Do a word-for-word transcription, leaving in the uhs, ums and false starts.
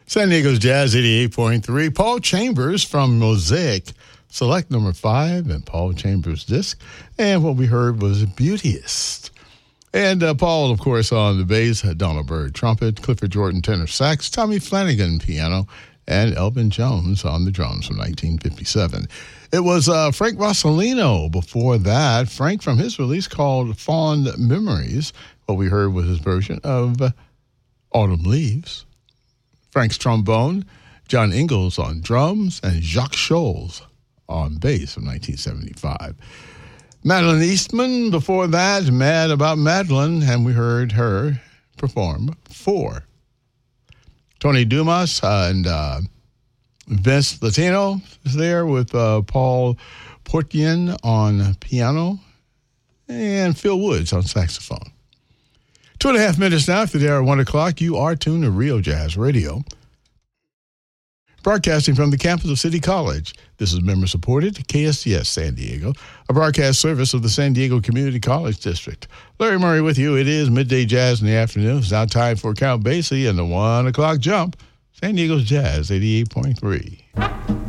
San Diego's Jazz eighty-eight point three. Paul Chambers from Mosaic, select number five, and Paul Chambers' disc. And what we heard was Beauteous. And uh, Paul, of course, on the bass, Donald Byrd trumpet, Clifford Jordan tenor sax, Tommy Flanagan piano, and Elvin Jones on the drums from nineteen fifty-seven. It was uh, Frank Rossellino before that. Frank, from his release called Fond Memories, what we heard was his version of uh, Autumn Leaves. Frank's trombone, John Ingalls on drums, and Jacques Scholz on bass from nineteen seventy-five. Madeline Eastman, before that, Mad About Madeline, and we heard her perform Four. Tony Dumas and uh, Vince Latino is there with uh, Paul Portien on piano and Phil Woods on saxophone. Two and a half minutes now after the hour, one o'clock, you are tuned to Rio Jazz Radio. Broadcasting from the campus of City College. This is member-supported K S C S San Diego, a broadcast service of the San Diego Community College District. Larry Murray with you. It is Midday Jazz in the afternoon. It's now time for Count Basie and the one o'clock jump. San Diego's Jazz eighty-eight point three.